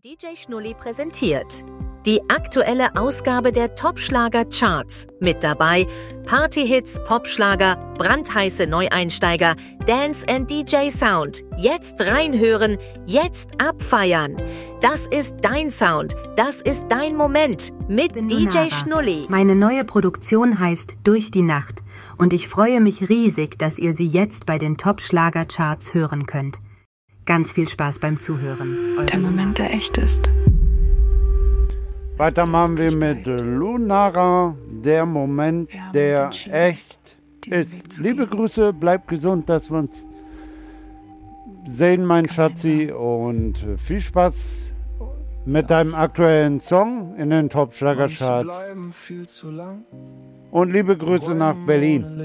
DJ Schnulli präsentiert die aktuelle Ausgabe der Top-Schlager-Charts. Mit dabei Partyhits, Popschlager, brandheiße Neueinsteiger, Dance and DJ Sound. Jetzt reinhören, jetzt abfeiern. Das ist dein Sound, das ist dein Moment mit DJ Schnulli. Meine neue Produktion heißt Durch die Nacht und ich freue mich riesig, dass ihr sie jetzt bei den Top-Schlager-Charts hören könnt. Ganz viel Spaß beim Zuhören. Der Moment, der echt ist. Weiter machen wir mit Lunara, der Moment, der echt ist. Liebe Grüße, bleib gesund, dass wir uns sehen, mein Schatzi, und viel Spaß mit deinem aktuellen Song in den Top-Schlager-Charts. Und liebe Grüße nach Berlin.